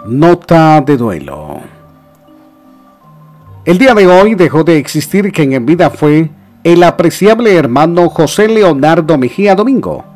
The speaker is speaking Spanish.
Nota de duelo. El día de hoy dejó de existir quien en vida fue el apreciable hermano José Leonardo Mejía Domingo,